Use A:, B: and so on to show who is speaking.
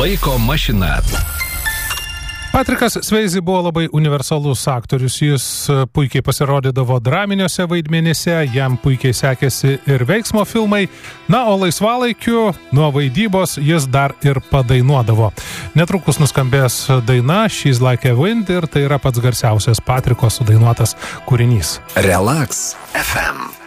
A: Laiko mašina.
B: Patrikas Swayze buvo labai universalus aktorius, jis puikiai pasirodydavo draminiuose vaidmenyse, jam puikiai sekėsi ir veiksmo filmai, na, o laisvalaikiu nuo vaidybos jis dar ir padainuodavo. Netrukus nuskambės daina She's Like a Wind ir tai yra pats garsiausias Patriko sudainuotas kūrinys.
A: Relax FM.